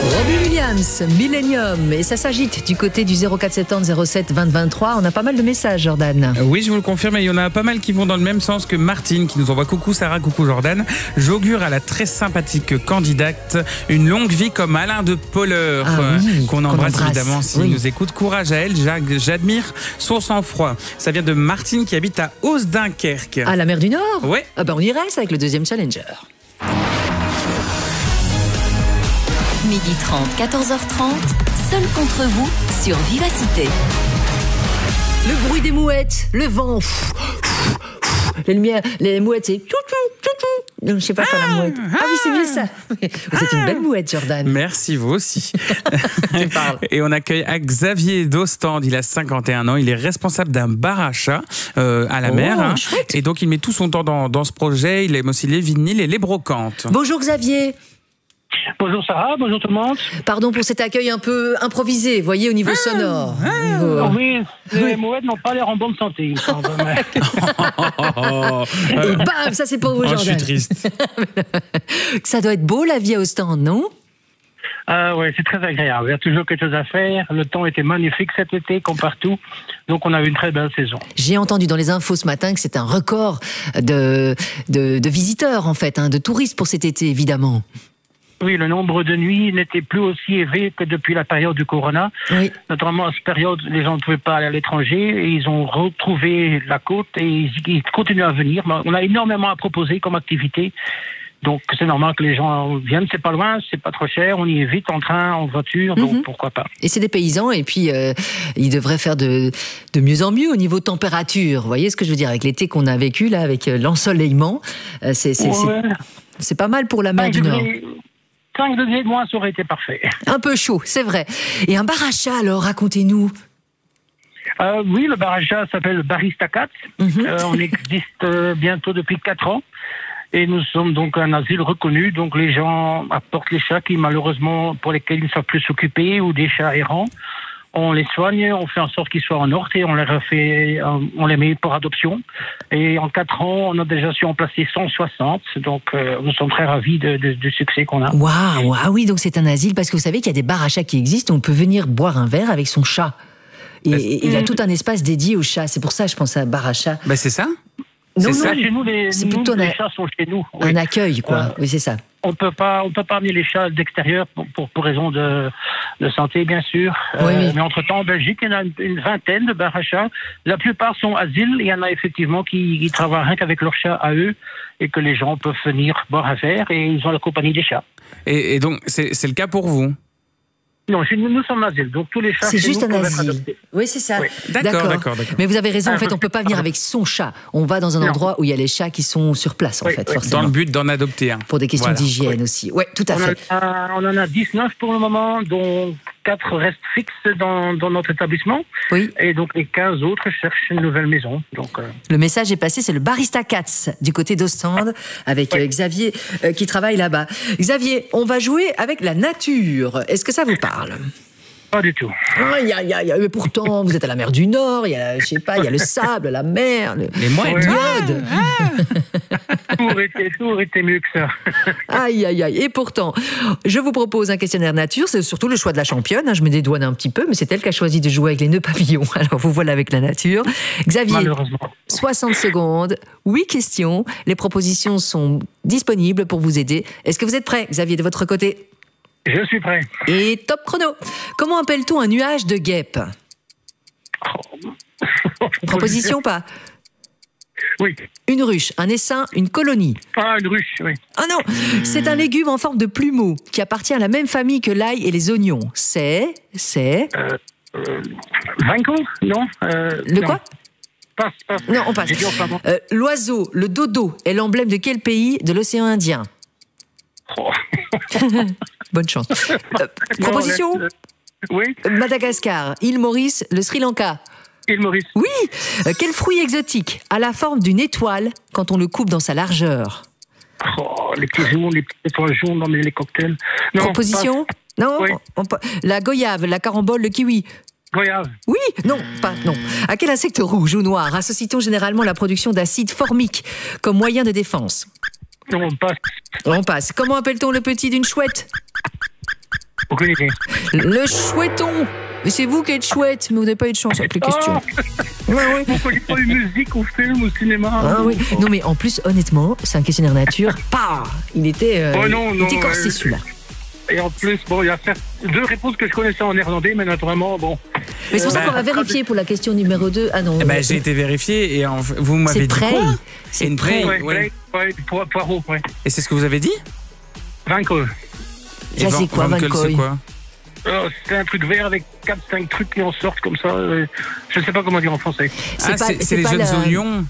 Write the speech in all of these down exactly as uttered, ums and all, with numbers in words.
Robbie Williams, Millennium, et ça s'agite du côté du zéro quatre soixante-dix zéro sept vingt vingt-trois. On a pas mal de messages, Jordan. Oui, je vous le confirme, et il y en a pas mal qui vont dans le même sens que Martine, qui nous envoie coucou Sarah, coucou Jordan. J'augure à la très sympathique candidate une longue vie comme Alain de Polleur, ah, oui, qu'on embrasse, embrasse évidemment s'il oui. nous écoute. Courage à elle, j'admire son sang-froid. Ça vient de Martine qui habite à Ose-Dunkerque. À la mer du Nord. Ouais. Ah ben on y reste avec le deuxième challenger. midi trente, quatorze heures trente, seul contre vous sur Vivacité. Le bruit des mouettes, le vent, pff, pff, pff, les lumières, les mouettes, c'est tout, tout, tout, tout. Je sais pas faire la mouette. Ah oui, c'est mieux ça. Vous êtes une belle mouette, Jordan. Merci, vous aussi. Et on accueille à Xavier d'Ostende, il a cinquante et un ans, il est responsable d'un bar à chat euh, à la oh, mer. Hein. Et donc il met tout son temps dans, dans ce projet, il aime aussi les vinyles et les brocantes. Bonjour Xavier. Bonjour Sarah, bonjour tout le monde. Pardon pour cet accueil un peu improvisé, voyez, au niveau ah, sonore. Ah, niveau... Oui, les oui. mouettes n'ont pas l'air en bonne santé, il me semble. Et bam, ça c'est pour vous, oh, Jordan. Je suis triste. Ça doit être beau la vie à Ostende, non ? Ah oui, c'est très agréable. Il y a toujours quelque chose à faire. Le temps était magnifique cet été, comme partout. Donc, on a eu une très belle saison. J'ai entendu dans les infos ce matin que c'est un record de, de, de visiteurs, en fait, hein, de touristes pour cet été, évidemment. Oui, le nombre de nuits n'était plus aussi élevé que depuis la période du corona. Oui. Notamment à cette période, les gens ne pouvaient pas aller à l'étranger et ils ont retrouvé la côte et ils continuent à venir. On a énormément à proposer comme activité. Donc, c'est normal que les gens viennent. C'est pas loin, c'est pas trop cher. On y est vite en train, en voiture, donc mm-hmm. pourquoi pas. Et c'est des paysans, et puis euh, ils devraient faire de, de mieux en mieux au niveau température. Vous voyez ce que je veux dire avec l'été qu'on a vécu, là, avec l'ensoleillement. Euh, c'est, c'est, ouais. c'est, c'est pas mal pour la mer du Nord. cinq degrés de moins, ça aurait été parfait. Un peu chaud, c'est vrai. Et un bar à chat, alors, racontez-nous. Euh, oui, le bar à chat s'appelle le Barista Cats. Mm-hmm. Euh, on existe euh, bientôt depuis quatre ans. Et nous sommes donc un asile reconnu, donc les gens apportent les chats qui malheureusement pour lesquels ils ne savent plus s'occuper ou des chats errants. On les soigne, on fait en sorte qu'ils soient en ordre et on les refait, on les met pour adoption. Et en quatre ans, on a déjà su en placer cent soixante, donc euh, nous sommes très ravis de, de, du succès qu'on a. Waouh, ah oui, donc c'est un asile parce que vous savez qu'il y a des bars à chats qui existent, on peut venir boire un verre avec son chat. Et, et il y a tout un espace dédié aux chats, c'est pour ça que je pense à bar à chat. Ben c'est ça. Non, c'est non, ça, chez nous, les, c'est nous, plutôt les un, chats sont chez nous. Un oui. accueil, quoi. Euh, oui, c'est ça. On peut pas, on peut pas amener les chats d'extérieur pour, pour, pour raison de, de santé, bien sûr. Oui, euh, oui. Mais entre-temps, en Belgique, il y en a une, une vingtaine de bars à chats. La plupart sont asiles. Il y en a effectivement qui, qui travaillent rien qu'avec leurs chats à eux et que les gens peuvent venir boire un verre et ils ont la compagnie des chats. Et, et donc, c'est, c'est le cas pour vous ? Non, chez nous, nous sommes asile, donc tous les chats. C'est juste nous un asile. Oui, c'est ça. Oui. D'accord, d'accord, d'accord, d'accord. Mais vous avez raison, en fait, on ne peut pas venir avec son chat. On va dans un non. endroit où il y a les chats qui sont sur place, en oui, fait, oui. forcément. Dans le but d'en adopter un. Pour des questions voilà. d'hygiène oui. aussi. Oui, tout à on fait. En a, on en a dix-neuf pour le moment, dont quatre restent fixes dans, dans notre établissement. Oui. Et donc les quinze autres cherchent une nouvelle maison. Donc, euh... Le message est passé, c'est le Barista Cats du côté d'Ostende avec oui. Xavier euh, qui travaille là-bas. Xavier, on va jouer avec la nature. Est-ce que ça vous parle ? Pas du tout. Ah, y a, y a, y a, mais pourtant, vous êtes à la mer du Nord, il y a, je sais pas, il y a le sable, la mer, le... les mouettes. Ah, ah. tout, aurait été, tout aurait été mieux que ça. Aïe, aïe, aïe. Et pourtant, je vous propose un questionnaire nature, c'est surtout le choix de la championne, hein, je me dédouane un petit peu, mais c'est elle qui a choisi de jouer avec les nœuds papillons. Alors, vous voilà avec la nature. Xavier, soixante secondes, huit questions, les propositions sont disponibles pour vous aider. Est-ce que vous êtes prêt, Xavier, de votre côté ? Je suis prêt. Et top chrono. Comment appelle-t-on un nuage de guêpes ? oh. Proposition ou pas ? Oui. Une ruche, un essaim, une colonie. Ah, une ruche, oui. Ah non, c'est un légume en forme de plumeau qui appartient à la même famille que l'ail et les oignons. C'est, c'est... Euh, euh, Vinco ? Non. Euh, Le non. quoi ? Passe, passe. Non, on passe. Euh, l'oiseau, le dodo, est l'emblème de quel pays de l'océan Indien ? Oh. Bonne chance. Euh, proposition ? Non, oui. Madagascar, île Maurice, le Sri Lanka. Île Maurice. Oui. Euh, quel fruit exotique a la forme d'une étoile quand on le coupe dans sa largeur ? Oh, les petits jaunes, les petits étoiles jaunes dans les cocktails. Non, proposition ? Pas... Non. Oui. On, on, la goyave, la carambole, le kiwi. Goyave. Oui, non, pas non. À quel insecte rouge ou noir associe-t-on généralement la production d'acide formique comme moyen de défense ? Non, on passe. On passe. Comment appelle-t-on le petit d'une chouette ? Aucune idée. Le chouetton. Mais c'est vous qui êtes chouette, mais vous n'avez pas eu de chance avec les questions. Oh ouais, ouais. Pourquoi il n'y a pas eu musique au film, au cinéma? Ah oui. Non, mais en plus, honnêtement, c'est un questionnaire nature. Pas. Il était, euh, oh non, il non, était corsé ouais. celui-là. Et en plus, bon, il y a deux réponses que je connaissais en néerlandais, mais naturellement, bon. Mais c'est pour bah, ça qu'on va vérifier pour la question numéro deux. Ah non. Eh ben, j'ai été vérifié et en, vous m'avez dit prêt. quoi? C'est une prêt. prêt. Ouais, ouais, ouais, poireau, ouais. Et c'est ce que vous avez dit? Vanko. Ça, c'est quoi, Vankel, Vankoy? c'est quoi? Oh, c'est un truc vert avec quatre cinq trucs qui en sortent comme ça. Euh, je ne sais pas comment dire en français. Ah, pas- c'est c'est les pas jeunes la- oignons.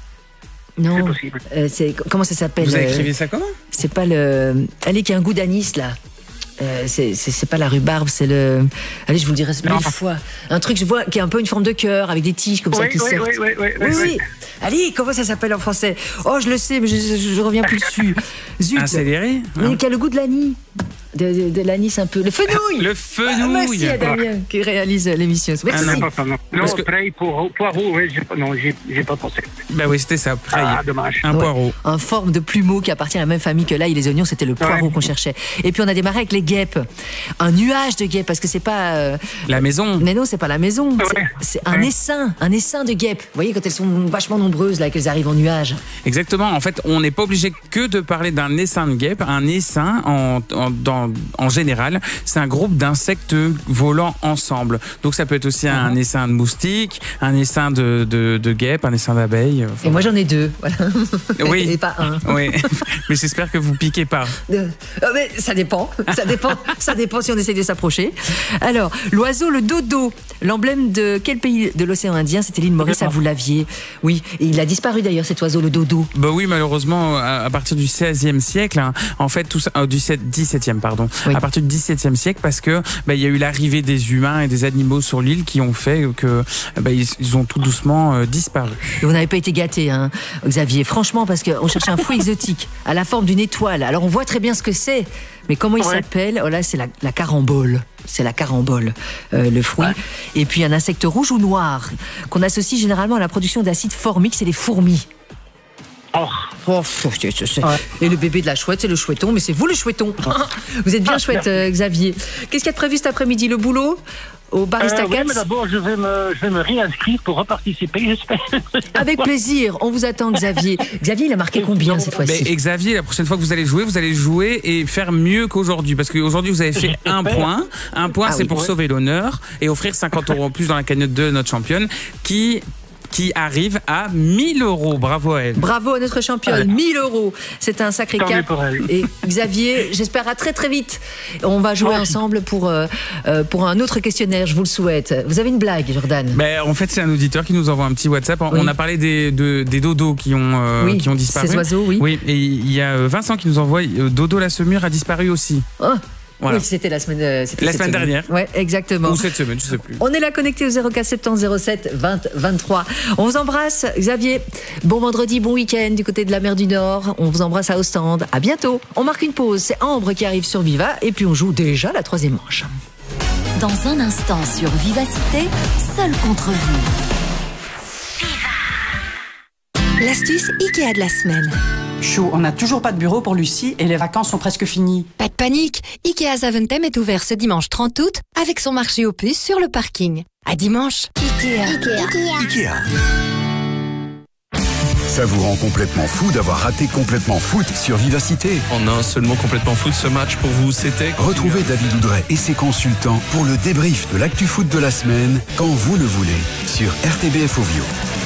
Non. C'est possible. Euh, c'est comment ça s'appelle? Vous avez euh, écrivé ça comment? C'est pas le. Allez, qui a un goût d'anis là. Euh, c'est c'est c'est pas la rhubarbe, c'est le. Allez, je vous le dirai mille Non. fois. Un truc, je vois, qui a un peu une forme de cœur avec des tiges comme ça Oui, qui oui, sortent. oui, oui, oui, Oui, oui, oui. Allez, comment ça s'appelle en français? Oh, je le sais, mais je, je, je reviens plus dessus. Zut. Un céleri? Mais qui a le goût de l'anis. De, de, de l'anis un peu. Le fenouil. Le Ah, fenouil. merci à Damien qui réalise l'émission. Merci. Ah, Non, pas ça, non. Non, Parce que- prêt, poireau, poireau, oui, j'ai pas, non, j'ai j'ai pas pensé. Bah oui, c'était ça. Prêt. Ah, dommage. Un Ouais. poireau. En forme de plumeau qui appartient à la même famille que l'ail et les oignons, c'était le poireau Ouais. qu'on cherchait. Et puis on a démarré avec les guêpes. Un nuage de guêpes, parce que c'est pas. euh, La maison. Mais non, c'est pas la maison. Ouais. C'est- C'est un Ouais. essaim, un essaim de guêpes. Vous voyez, quand elles sont vachement nombreuses, là, qu'elles arrivent en nuage. Exactement. En fait, on n'est pas obligé que de parler d'un essaim de guêpes. Un essaim, en, en, dans- en général, c'est un groupe d'insectes volant ensemble. Donc ça peut être aussi un essaim de moustiques, un essaim de, de, de guêpes, un essaim d'abeilles. Enfin, Et moi, j'en ai deux. Voilà. Oui. Et pas un. oui. Mais j'espère que vous piquez pas. Euh, euh, mais ça dépend, ça dépend, ça dépend si on essaie de s'approcher. Alors, l'oiseau, le dodo, l'emblème de quel pays de l'océan Indien? C'était l'île Maurice, à vous l'aviez. Oui, et il a disparu d'ailleurs cet oiseau, le dodo. Bah oui, malheureusement, à, à partir du seizième siècle, hein, en fait, tout ça, euh, du dix-septième, pardon, Oui. à partir du dix-septième siècle, parce que bah, il y a eu l'arrivée des humains et des animaux sur l'île qui ont fait que bah, ils, ils ont tout doucement euh, disparu. Et vous n'avez pas été gâté, hein, Xavier. Franchement, parce qu'on cherchait un fruit exotique à la forme d'une étoile. Alors on voit très bien ce que c'est, mais comment il Ouais. s'appelle? Oh là, c'est la, la carambole. C'est la carambole, euh, le fruit. Ouais. Et puis un insecte rouge ou noir qu'on associe généralement à la production d'acide formique, c'est les fourmis. Oh, Oh, c'est- c'est- c'est- Ouais. Et le bébé de la chouette, c'est le chouetton, mais c'est vous le chouetton. Vous êtes bien Ah, chouette, euh, Xavier. Qu'est-ce qu'il y a de prévu cet après-midi? Le boulot au Barista euh, oui, Cats? mais d'abord, je vais me, je vais me réinscrire pour reparticiper, j'espère. Avec plaisir, on vous attend, Xavier. Xavier, il a marqué combien cette fois-ci? Mais Xavier, la prochaine fois que vous allez jouer, vous allez jouer et faire mieux qu'aujourd'hui. Parce qu'aujourd'hui, vous avez fait un point. Un point, Ah c'est oui. pour Ouais. sauver l'honneur et offrir cinquante euros en plus dans la cagnotte de notre championne qui, qui arrive à mille euros. Bravo à elle. Bravo à notre championne, Ouais. mille euros. C'est un sacré Tant mieux cap. pour elle. Et Xavier, j'espère à très très vite. On va jouer Ouais. ensemble pour, euh, euh, pour un autre questionnaire, je vous le souhaite. Vous avez une blague, Jordan? Ben, en fait, c'est un auditeur qui nous envoie un petit WhatsApp. Oui. On a parlé des, de- des dodos qui ont, euh, Oui, qui ont disparu. ces oiseaux, oui. Oui, et il y a euh, Vincent qui nous envoie euh, Dodo la semure a disparu aussi. Oh, Voilà. oui, c'était la semaine, euh, c'était La cette semaine dernière. Ouais, exactement. Ou cette semaine, je sais plus. On est là connecté au zéro quatre soixante-dix zéro sept vingt vingt-trois. On vous embrasse, Xavier. Bon vendredi, bon week-end du côté de la mer du Nord. On vous embrasse à Ostende. À bientôt. On marque une pause. C'est Ambre qui arrive sur Viva et puis on joue déjà la troisième manche. Dans un instant sur Vivacité, seul contre vous. L'astuce Ikea de la semaine. Chou, on n'a toujours pas de bureau pour Lucie et les vacances sont presque finies. Pas de panique, Ikea Zaventem est ouvert ce dimanche trente août avec son marché aux puces sur le parking. À dimanche, Ikea. Ikea. Ça vous rend complètement fou d'avoir raté Complètement Foot sur Vivacité. En un seul mot, Complètement Foot, ce match pour vous, c'était... Retrouvez David Oudret et ses consultants pour le débrief de l'actu foot de la semaine, quand vous le voulez, sur R T B F Ovio.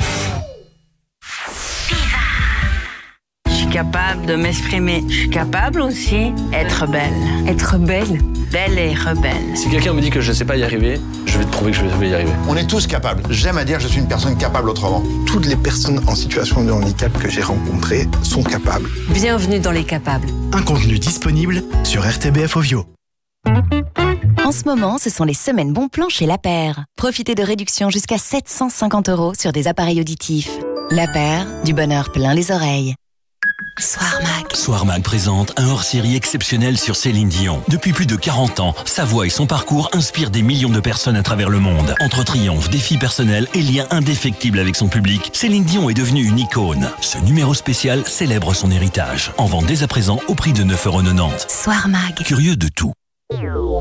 Je suis capable de m'exprimer. Je suis capable aussi d'être belle. Être belle Belle et rebelle. Si quelqu'un me dit que je ne sais pas y arriver, je vais te prouver que je vais y arriver. On est tous capables. J'aime à dire que je suis une personne capable autrement. Toutes les personnes en situation de handicap que j'ai rencontrées sont capables. Bienvenue dans Les Capables. Un contenu disponible sur R T B F Ovio. En ce moment, ce sont les semaines bons plans chez La Paire. Profitez de réductions jusqu'à sept cent cinquante euros sur des appareils auditifs. La Paire, du bonheur plein les oreilles. Soir Mag. Soir Mag présente un hors-série exceptionnel sur Céline Dion. Depuis plus de quarante ans, sa voix et son parcours inspirent des millions de personnes à travers le monde. Entre triomphes, défis personnels et liens indéfectibles avec son public, Céline Dion est devenue une icône. Ce numéro spécial célèbre son héritage. En vente dès à présent au prix de neuf euros quatre-vingt-dix. Soir Mag. Curieux de tout.